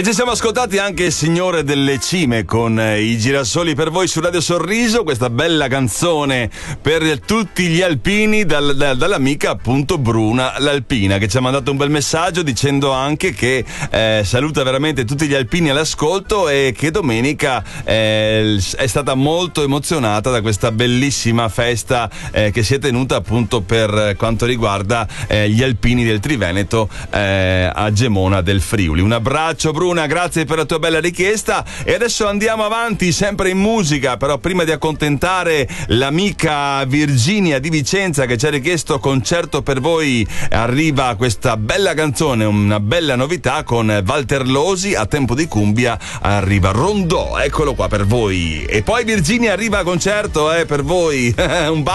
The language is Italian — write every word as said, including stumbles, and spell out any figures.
E ci siamo ascoltati anche il Signore delle Cime con i girasoli per voi su Radio Sorriso, questa bella canzone per tutti gli alpini dal, dal, dall'amica appunto Bruna l'Alpina, che ci ha mandato un bel messaggio dicendo anche che eh, saluta veramente tutti gli alpini all'ascolto e che domenica eh, è stata molto emozionata da questa bellissima festa eh, che si è tenuta appunto per quanto riguarda eh, gli alpini del Triveneto eh, a Gemona del Friuli. Un abbraccio Bruna, grazie per la tua bella richiesta e adesso andiamo avanti sempre in musica, però prima di accontentare l'amica Virginia di Vicenza che ci ha richiesto Concerto per voi, arriva questa bella canzone, una bella novità con Walter Losi, a tempo di cumbia arriva Rondò, eccolo qua per voi. E poi Virginia arriva a Concerto eh, per voi un